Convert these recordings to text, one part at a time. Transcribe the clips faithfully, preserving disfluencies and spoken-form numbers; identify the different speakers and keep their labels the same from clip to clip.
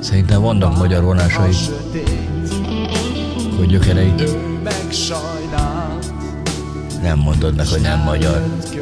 Speaker 1: Szerintem vannak magyar vonásai, hogy gyökerei. Nem mondod meg, hogy nem magyar.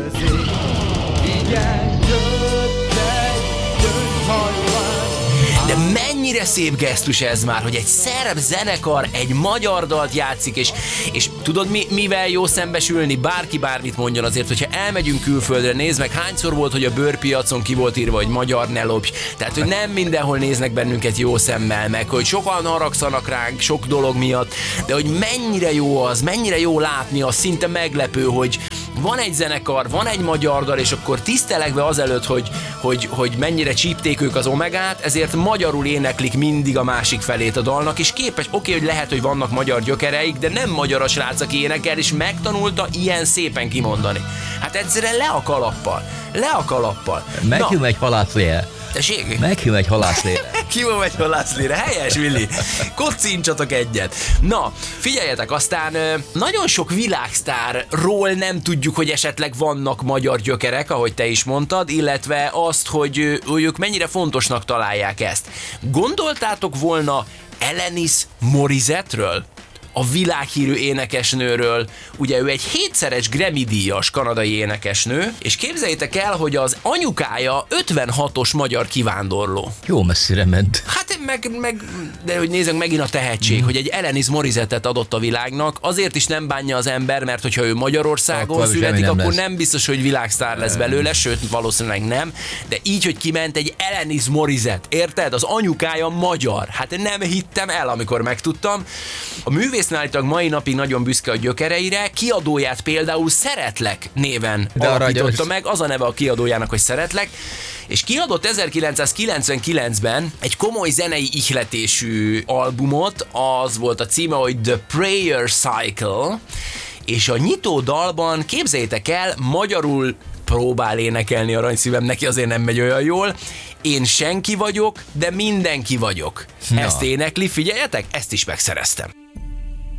Speaker 2: De mennyire szép gesztus ez már, hogy egy szerb zenekar egy magyar dalt játszik, és, és tudod mi, mivel jó szembesülni? Bárki bármit mondjon, azért, hogyha elmegyünk külföldre, nézd meg, hányszor volt, hogy a bőrpiacon ki volt írva, hogy magyar ne lopj. Tehát, hogy nem mindenhol néznek bennünket jó szemmel, meg hogy sokan haragszanak ránk sok dolog miatt, de hogy mennyire jó az, mennyire jó látni, az szinte meglepő, hogy van egy zenekar, van egy magyar dal, és akkor tisztelegve azelőtt, hogy, hogy, hogy mennyire csípték ők az Omegát, ezért magyarul éneklik mindig a másik felét a dalnak, és képes, oké, hogy lehet, hogy vannak magyar gyökereik, de nem magyar a srác, aki énekel, és megtanulta ilyen szépen kimondani. Hát egyszerűen le a kalappal. Le a kalappal.
Speaker 1: Meghűm egy halászlére.
Speaker 2: Tessék?
Speaker 1: Meghűm egy halászlére.
Speaker 2: Ki megy halászlére? Helyes, Willi. Kocincsatok egyet. Na, figyeljetek, aztán nagyon sok világsztárról nem tudjuk, hogy esetleg vannak magyar gyökerek, ahogy te is mondtad, illetve azt, hogy, hogy ők mennyire fontosnak találják ezt. Gondoltátok volna Alanis Morissette-ről? A világhírű énekesnőről, ugye ő egy hétszeres Grammy-díjas kanadai énekesnő, és képzeljétek el, hogy az anyukája ötvenhatos magyar kivándorló.
Speaker 1: Jó messzire ment.
Speaker 2: Hát meg, meg de hogy nézzük, megint a tehetség, mm. hogy egy Alanis Morissette-et adott a világnak, azért is nem bánja az ember, mert hogyha ő Magyarországon akkor születik, nem akkor lesz. Nem biztos, hogy világsztár lesz belőle, sőt, valószínűleg nem, de így, hogy kiment egy Alanis Morissette, érted? Az anyukája magyar. Hát nem hittem el, amikor megtudtam. A művész állítólag mai napig nagyon büszke a gyökereire, kiadóját például Szeretlek néven de alapította meg, az a neve a kiadójának, hogy Szeretlek, és kiadott ezerkilencszázkilencvenkilencben egy komoly zenei ihletésű albumot, az volt a címe, hogy The Prayer Cycle, és a nyitó dalban, képzeljétek el, magyarul próbál énekelni Aranyszívem, neki azért nem megy olyan jól. Én senki vagyok, de mindenki vagyok. Ja. Ezt énekli, figyeljetek, ezt is megszereztem.